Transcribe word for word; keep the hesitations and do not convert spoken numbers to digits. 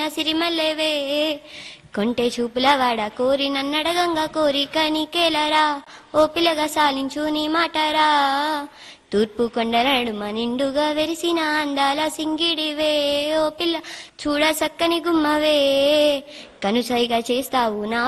సిరిమల్లెవే కొంటె చూపుల వాడ కోరి నన్నడగంగా కోరిక నీకేలరా ఓ పిల్లగా సాలించు నీ మాటరా తూర్పు కొండల నడుమ నిండుగా వెరిసిన అందాల సింగిడివే ఓ పిల్ల చూడ సక్కని గుమ్మవే కనుసైగా చేస్తావు నా